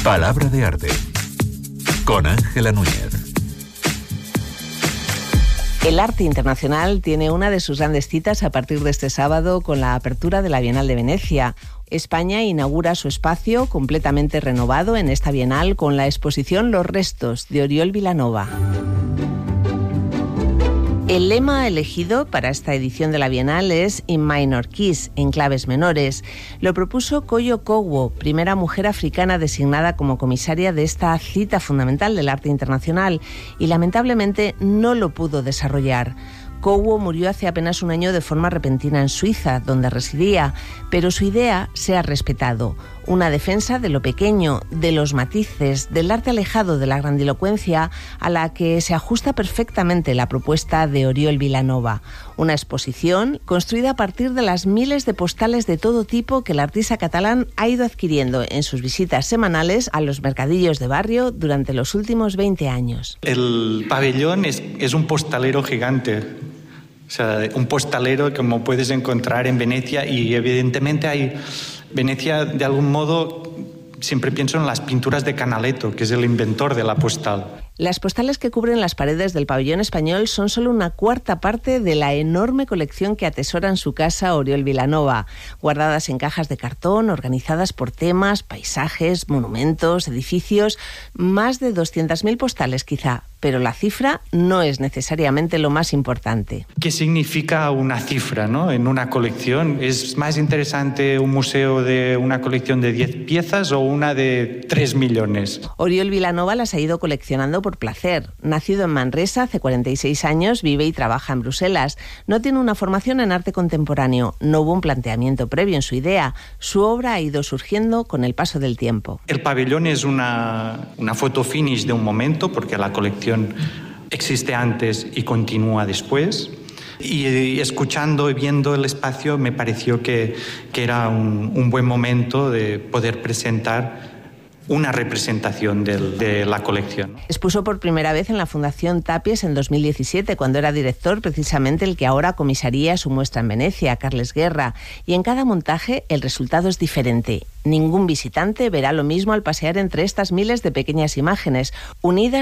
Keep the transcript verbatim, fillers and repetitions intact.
Palabra de arte con Ángela Núñez. El arte internacional tiene una de sus grandes citas a partir de este sábado con la apertura de la Bienal de Venecia. España inaugura su espacio completamente renovado en esta Bienal con la exposición Los restos de Oriol Vilanova. El lema elegido para esta edición de la Bienal es In Minor Keys, en claves menores. Lo propuso Koyo Kogwo, primera mujer africana designada como comisaria de esta cita fundamental del arte internacional, y lamentablemente no lo pudo desarrollar. Kogwo murió hace apenas un año de forma repentina en Suiza, donde residía, pero su idea se ha respetado. Una defensa de lo pequeño, de los matices, del arte alejado de la grandilocuencia, a la que se ajusta perfectamente la propuesta de Oriol Vilanova. Una exposición construida a partir de las miles de postales de todo tipo que el artista catalán ha ido adquiriendo en sus visitas semanales a los mercadillos de barrio durante los últimos veinte años. El pabellón es, es un postalero gigante. O sea, un postalero como puedes encontrar en Venecia, y evidentemente hay Venecia, de algún modo, siempre pienso en las pinturas de Canaletto, que es el inventor de la postal. Las postales que cubren las paredes del pabellón español son solo una cuarta parte de la enorme colección que atesora en su casa Oriol Vilanova, guardadas en cajas de cartón, organizadas por temas, paisajes, monumentos, edificios, más de doscientas mil postales quizá, pero la cifra no es necesariamente lo más importante. ¿Qué significa una cifra, ¿no? En una colección? ¿Es más interesante un museo de una colección de diez piezas o una de tres millones? Oriol Vilanova las ha ido coleccionando por placer. Nacido en Manresa hace cuarenta y seis años, vive y trabaja en Bruselas. No tiene una formación en arte contemporáneo. No hubo un planteamiento previo en su idea. Su obra ha ido surgiendo con el paso del tiempo. El pabellón es una, una foto finish de un momento, porque la colección existe antes y continúa después. Y escuchando y viendo el espacio me pareció que, que era un, un buen momento de poder presentar una representación de, de la colección. Expuso por primera vez en la Fundación Tapies en dos mil diecisiete, cuando era director precisamente el que ahora comisaría su muestra en Venecia, Carles Guerra, y en cada montaje el resultado es diferente. Ningún visitante verá lo mismo al pasear entre estas miles de pequeñas imágenes, unidas